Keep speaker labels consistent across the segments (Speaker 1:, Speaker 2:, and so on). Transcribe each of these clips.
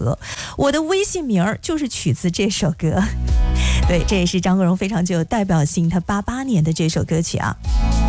Speaker 1: 歌，我的微信名就是取自这首歌。对，这也是张国荣非常具有代表性，他88年的这首歌曲啊。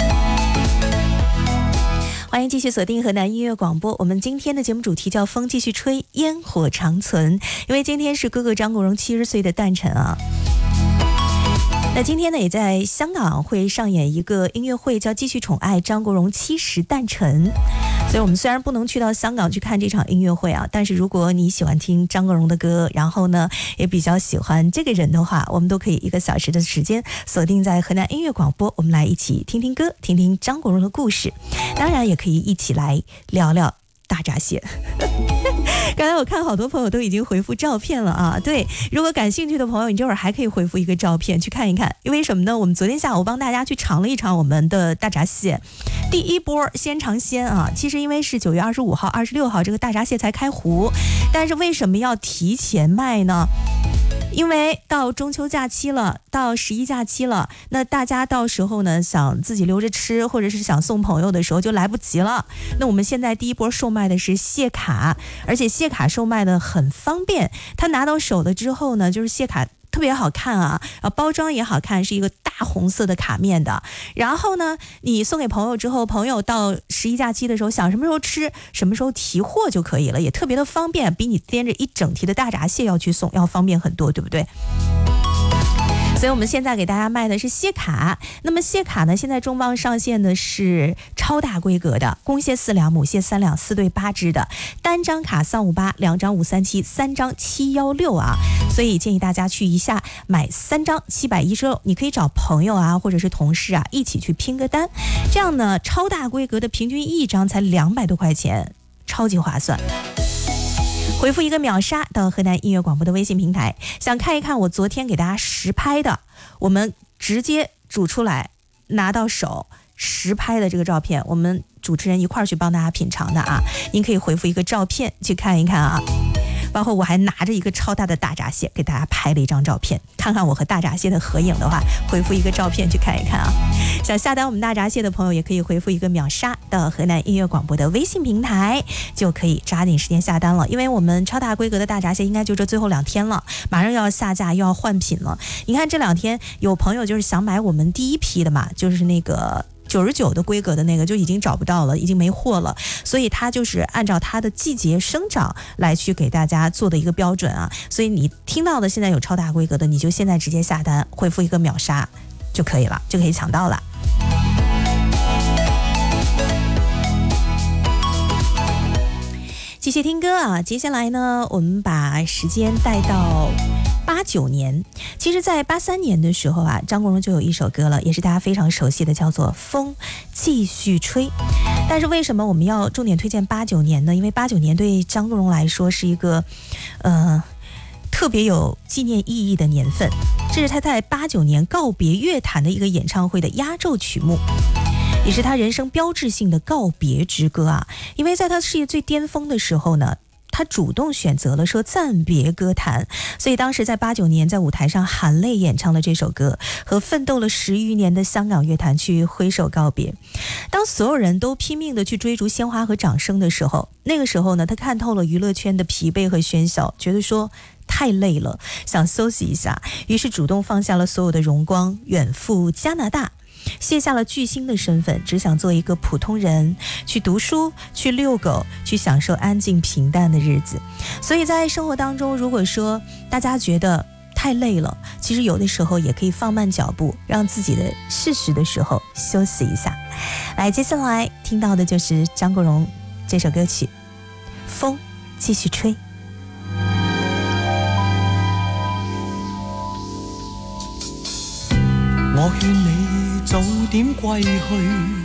Speaker 1: 欢迎继续锁定河南音乐广播，我们今天的节目主题叫风继续吹，烟火长存，因为今天是哥哥张国荣70岁的诞辰啊。那今天呢，也在香港会上演一个音乐会，叫继续宠爱张国荣70诞辰。所以我们虽然不能去到香港去看这场音乐会啊，但是如果你喜欢听张国荣的歌，然后呢也比较喜欢这个人的话，我们都可以1个小时的时间锁定在河南音乐广播，我们来一起听听歌，听听张国荣的故事，当然也可以一起来聊聊大闸蟹。刚才我看好多朋友都已经回复照片了啊，对，如果感兴趣的朋友，你这会儿还可以回复一个照片去看一看，因为什么呢？我们昨天下午帮大家去尝了一尝我们的大闸蟹，第一波先尝鲜啊。其实因为是9月25号、26号这个大闸蟹才开湖，但是为什么要提前卖呢？因为到中秋假期了，到11假期了，那大家到时候呢想自己留着吃，或者是想送朋友的时候就来不及了。那我们现在第一波售卖的是蟹卡，而且蟹卡售卖的很方便，它拿到手了之后呢，就是蟹卡特别好看啊，包装也好看，是一个大红色的卡面的。然后呢，你送给朋友之后，朋友到11假期的时候想什么时候吃，什么时候提货就可以了，也特别的方便，比你掂着一整提的大闸蟹要去送要方便很多，对不对？所以我们现在给大家卖的是蟹卡。那么蟹卡呢，现在重磅上线的是超大规格的，公蟹4两，母蟹3两，4对8只的，单张卡358，两张537，三张716啊。所以建议大家去一下买3张716，你可以找朋友啊或者是同事啊一起去拼个单，这样呢超大规格的平均一张才200多块钱，超级划算。回复一个秒杀到河南音乐广播的微信平台，想看一看我昨天给大家实拍的，我们直接煮出来拿到手实拍的这个照片，我们主持人一块儿去帮大家品尝的啊，您可以回复一个照片去看一看啊。包括我还拿着一个超大的大闸蟹给大家拍了一张照片，看看我和大闸蟹的合影的话，回复一个照片去看一看啊。想下单我们大闸蟹的朋友也可以回复一个秒杀到河南音乐广播的微信平台，就可以抓紧时间下单了。因为我们超大规格的大闸蟹应该就这最后2天了，马上要下架又要换品了。你看这2天有朋友就是想买我们第一批的嘛，就是那个99的规格的那个就已经找不到了，已经没货了，所以它就是按照它的季节生长来去给大家做的一个标准啊。所以你听到的现在有超大规格的，你就现在直接下单，回复一个秒杀就可以了，就可以抢到了。继续听歌啊，接下来呢，我们把时间带到89年。其实在83年的时候啊，张国荣就有一首歌了，也是大家非常熟悉的，叫做《风继续吹》。但是为什么我们要重点推荐89年呢？因为89年对张国荣来说是一个特别有纪念意义的年份，这是他在89年告别乐坛的一个演唱会的压轴曲目，也是他人生标志性的告别之歌啊。因为在他事业最巅峰的时候呢，他主动选择了说暂别歌坛，所以当时在89年在舞台上含泪演唱了这首歌，和奋斗了10余年的香港乐坛去挥手告别。当所有人都拼命的去追逐鲜花和掌声的时候，那个时候呢，他看透了娱乐圈的疲惫和喧嚣，觉得说太累了，想休息一下，于是主动放下了所有的荣光，远赴加拿大，卸下了巨星的身份，只想做一个普通人，去读书，去遛狗，去享受安静平淡的日子。所以在生活当中，如果说大家觉得太累了，其实有的时候也可以放慢脚步，让自己的适时的时候休息一下。来，接下来听到的就是张国荣这首歌曲《风继续吹》。
Speaker 2: 我劝你早點歸去，